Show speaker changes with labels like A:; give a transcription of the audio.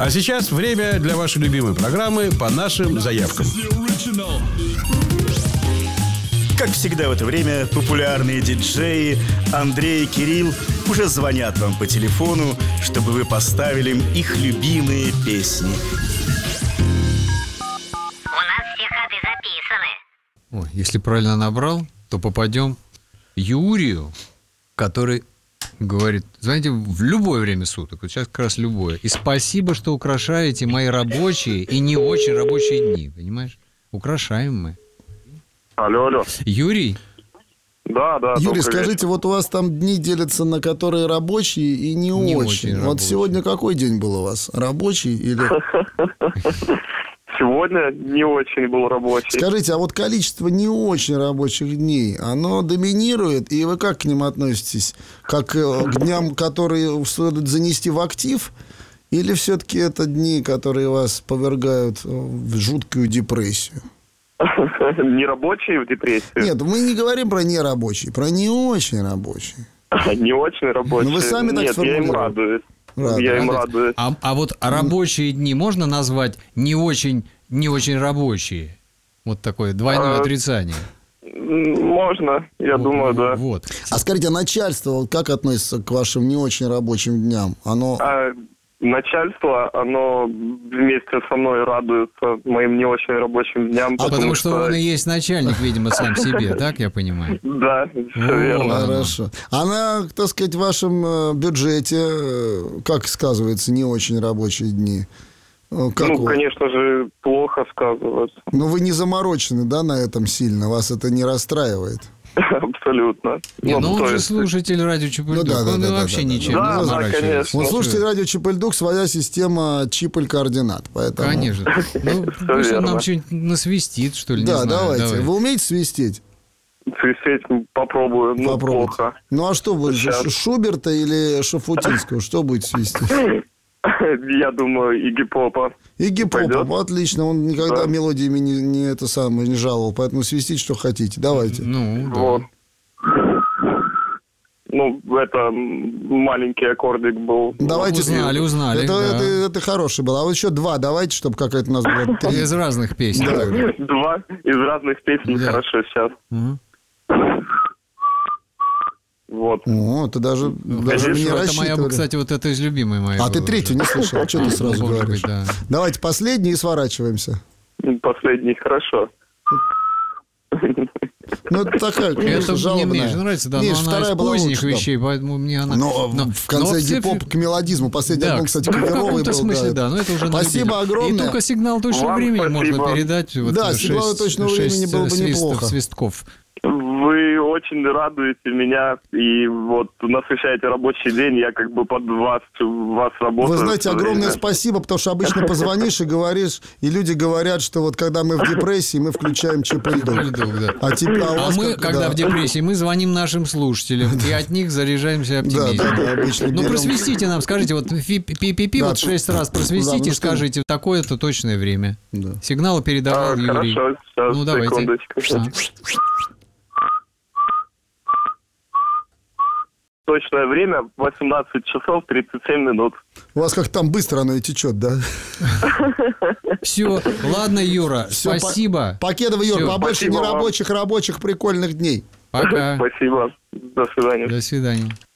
A: А сейчас время для вашей любимой программы «По нашим заявкам».
B: Как всегда в это время популярные диджеи Андрей и Кирилл уже звонят вам по телефону, чтобы вы поставили им их любимые песни.
C: У нас все ходы записаны.
D: Ой, если правильно набрал, то попадем Юрию, который говорит: звоните в любое время суток. Вот сейчас как раз любое. И спасибо, что украшаете мои рабочие и не очень рабочие дни. Понимаешь? Украшаем мы.
E: Алло.
D: Юрий?
E: Да.
F: Юрий, скажите, вот у вас там дни делятся на которые рабочие и не очень. Вот
D: рабочие.
F: сегодня какой день был у вас? Рабочий или...
E: Сегодня не очень был рабочий.
F: Скажите, а вот количество не очень рабочих дней, оно доминирует? И вы как к ним относитесь? Как к дням, которые следует занести в актив? Или все-таки это дни, которые вас повергают в жуткую депрессию?
E: Не рабочие в депрессию?
F: Нет, мы не говорим про нерабочие, про не очень рабочие.
E: Не очень рабочие.
F: Ну, вы сами так
E: Нет, я им
F: сформулировали.
E: радуюсь. Я им радуюсь.
D: А вот рабочие дни можно назвать не очень рабочие? Вот такое двойное отрицание.
E: Можно, я думаю, да.
D: Вот.
F: А скажите, а начальство вот как относится к вашим не очень рабочим дням? Оно...
E: Начальство, оно вместе со мной радуется моим не очень рабочим дням.
D: Потому что он и есть начальник, видимо, сам себе, так я понимаю?
E: Да, все верно.
F: Хорошо. А на, так сказать, вашем бюджете как сказывается не очень рабочие дни? Как
E: Ну, конечно же, плохо сказывается.
F: Ну, вы не заморочены, да, на этом сильно? Вас это не расстраивает?
E: Абсолютно.
D: Не, ну он
E: то
D: же
E: есть-
D: слушатель радио Чипульдук, он вообще ничем
E: Да,
D: не
E: да,
D: заморачивается.
E: конечно.
F: Вот слушайте, радио Чипульдук, своя система чиполь-координат. Поэтому...
D: Конечно. Ну, пусть он нам что-нибудь насвистит, что ли, не
F: Да,
D: знаю.
F: давайте.
D: Давай.
F: Вы умеете свистеть?
E: Свистеть попробую, ну,
F: Попробуйте.
E: плохо.
F: Ну, а что будет?
E: Сейчас.
F: Шуберта или Шафутинского? Что будет свистеть?
E: Я думаю, Игги Попа.
F: Игги Попа,
E: Пойдет?
F: отлично. Он никогда
E: Да.
F: мелодиями не это самое не жаловал. Поэтому свистите, что хотите. Давайте.
D: Ну, да.
E: Вот. Ну, это маленький аккордик был.
F: Давайте.
D: Узнали, да.
F: Это хороший был. А вот еще два давайте, чтобы какая-то у нас была три.
D: Из разных песен.
E: Два из разных песен.
D: Да.
E: Хорошо, сейчас.
D: Мгм.
E: Вот.
F: О, ты даже не
D: Это моя,
F: рассчитывали.
D: кстати, вот это из любимой моей.
F: А ты
D: была
F: третью
D: уже.
F: не слышал? А что ты сразу
D: Может
F: говоришь?
D: быть, да.
F: Давайте последний и сворачиваемся.
E: Последний, хорошо.
F: Ну, это такая, конечно,
D: Это
F: жалобная.
D: мне же нравится, да,
F: Нет,
D: но она
F: вторая
D: из
F: была
D: поздних
F: лучше, да.
D: вещей, поэтому мне она...
F: Но в конце гип-поп к мелодизму. Последний
D: Да,
F: альбом, кстати,
D: в
F: каверовый
D: каком-то
F: был.
D: смысле, да, но это уже на
F: Спасибо
D: любителя.
F: огромное.
D: И только сигнал точного
E: Вам
D: времени
E: спасибо.
D: можно передать. Вот
F: Да, сигнал
D: 6
F: точного времени было бы неплохо.
D: свистков.
E: Вы очень радуете меня и вот насыщаете рабочий день. Я как бы под вас работаю.
F: Вы знаете,
E: всё
F: огромное
E: время.
F: спасибо, потому что обычно позвонишь и говоришь, и люди говорят, что вот когда мы в депрессии, мы включаем Чиполь-Дук.
D: Да.
F: А у
D: А
F: вас
D: мы,
F: как-
D: когда
F: да.
D: в депрессии, мы звоним нашим слушателям, и от них заряжаемся оптимизмом.
F: Да, обычно
D: Ну,
F: берем-
D: просвистите нам, скажите, вот пи-пи-пи,
F: Да,
D: вот 6 раз
F: да,
D: просвистите,
F: ну что-
D: скажите, такое-то точное время.
F: Да.
D: Сигналы передавал Юрий.
E: Хорошо, сейчас,
D: Ну, давайте.
E: секундочку.
D: А.
E: Точное время 18 часов 37 минут.
F: У вас как там быстро оно и течет, да?
D: Все, ладно, Юра,
F: Всё,
D: спасибо.
F: Покедова, Юр,
D: Всё.
F: побольше
E: Спасибо вам.
F: нерабочих, рабочих, прикольных дней.
D: Пока.
E: Спасибо. До свидания.
D: До свидания.